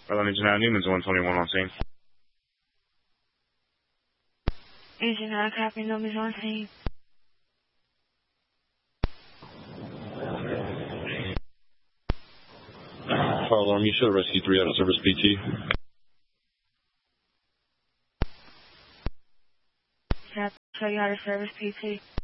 Engine out, Newman's 121 on scene. Engine out, copy, Newman's on scene. Fire alarm, you should have rescued 3 out of service PT. Copy, show you how to service PT.